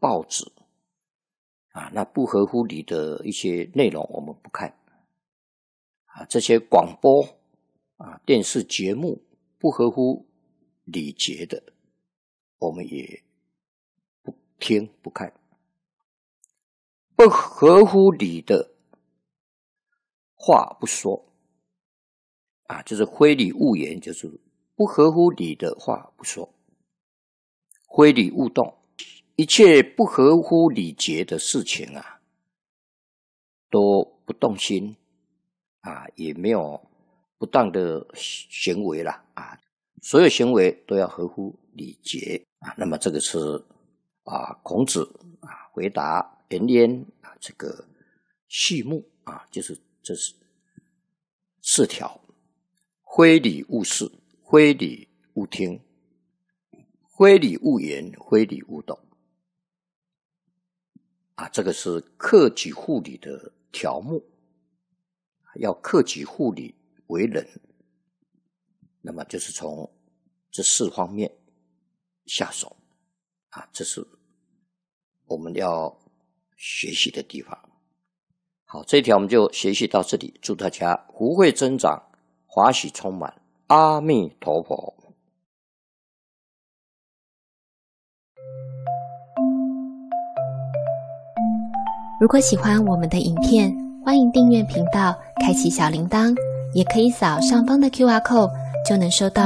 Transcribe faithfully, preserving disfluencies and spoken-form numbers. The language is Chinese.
报纸啊，那不合乎礼的一些内容我们不看啊，这些广播啊电视节目不合乎礼节的，我们也不听不看。不合乎礼的话不说啊，就是非礼勿言，就是不合乎礼的话不说，非礼勿动。一切不合乎礼节的事情啊，都不动心啊，也没有不当的行为啦啊，所有行为都要合乎礼节啊。那么这个是啊，孔子啊回答颜渊啊这个序目啊，就是这是四条：非礼勿视，非礼勿听，非礼勿言，非礼勿动。啊，这个是克己护理的条目，要克己护理为人，那么就是从这四方面下手啊，这是我们要学习的地方。好，这一条我们就学习到这里，祝大家福慧增长，华喜充满，阿弥陀佛。 如果喜欢我们的影片，欢迎订阅频道，开启小铃铛，也可以扫上方的 Q R code， 就能收到